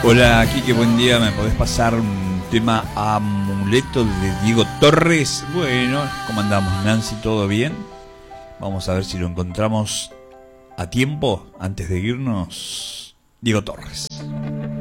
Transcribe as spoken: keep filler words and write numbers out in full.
Hola, Kike, buen día. ¿Me podés pasar un tema Amuleto de Diego Torres? Bueno, ¿cómo andamos, Nancy? ¿Todo bien? Vamos a ver si lo encontramos a tiempo antes de irnos. Diego Torres.